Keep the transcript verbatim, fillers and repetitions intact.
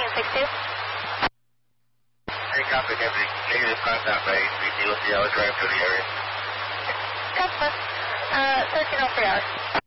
thirteen six two. Hey, copy, Deputy. Negative contact by H B C. We'll see how it's drive through the area. Copy. Uh, thirteen oh three hours.